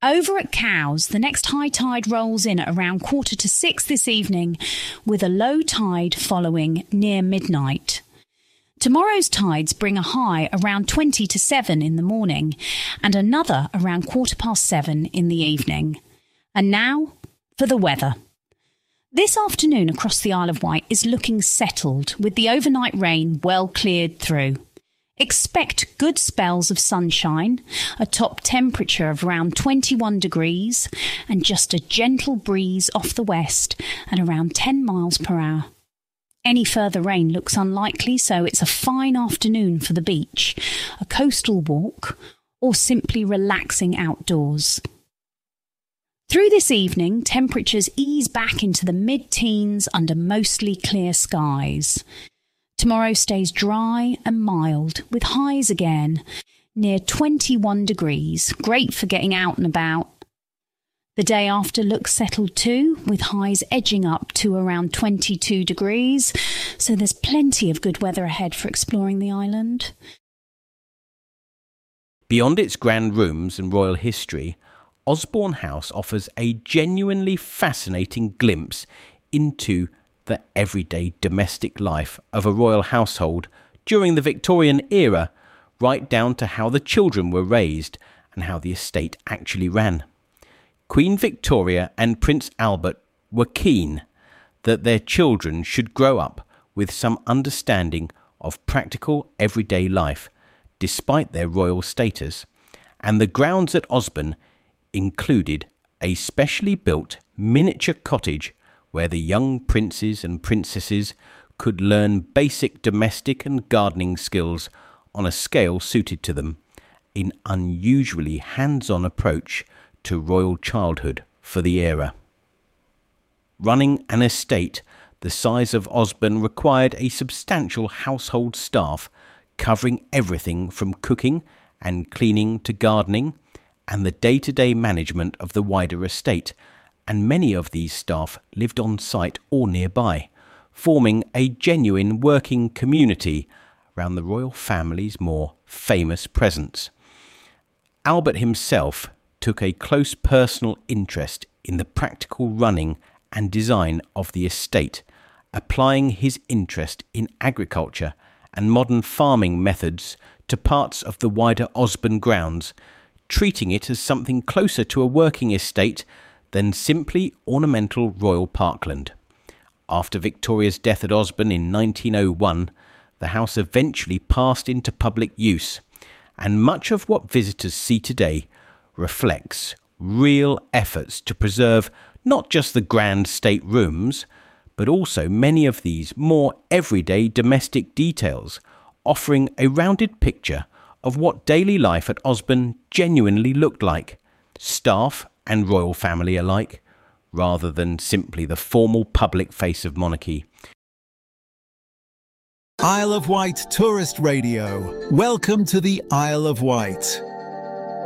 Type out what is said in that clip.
Over at Cowes, the next high tide rolls in at around 5:45 this evening, with a low tide following near midnight. Tomorrow's tides bring a high around 20 to 7 in the morning and another around 7:15 in the evening. And now for the weather. This afternoon across the Isle of Wight is looking settled, with the overnight rain well cleared through. Expect good spells of sunshine, a top temperature of around 21 degrees and just a gentle breeze off the west at around 10 miles per hour. Any further rain looks unlikely, so it's a fine afternoon for the beach, a coastal walk, or simply relaxing outdoors. Through this evening, temperatures ease back into the mid-teens under mostly clear skies. Tomorrow stays dry and mild, with highs again near 21 degrees, great for getting out and about. The day after looks settled too, with highs edging up to around 22 degrees, so there's plenty of good weather ahead for exploring the island. Beyond its grand rooms and royal history, Osborne House offers a genuinely fascinating glimpse into the everyday domestic life of a royal household during the Victorian era, right down to how the children were raised and how the estate actually ran. Queen Victoria and Prince Albert were keen that their children should grow up with some understanding of practical everyday life, despite their royal status, and the grounds at Osborne included a specially built miniature cottage where the young princes and princesses could learn basic domestic and gardening skills on a scale suited to them, an unusually hands-on approach to royal childhood for the era. Running an estate the size of Osborne required a substantial household staff covering everything from cooking and cleaning to gardening and the day-to-day management of the wider estate, and many of these staff lived on site or nearby, forming a genuine working community around the royal family's more famous presence. Albert himself took a close personal interest in the practical running and design of the estate, applying his interest in agriculture and modern farming methods to parts of the wider Osborne grounds, treating it as something closer to a working estate than simply ornamental royal parkland. After Victoria's death at Osborne in 1901, the house eventually passed into public use, and much of what visitors see today reflects real efforts to preserve not just the grand state rooms, but also many of these more everyday domestic details, offering a rounded picture of what daily life at Osborne genuinely looked like, staff and royal family alike, rather than simply the formal public face of monarchy. Isle of Wight Tourist Radio. Welcome to the Isle of Wight.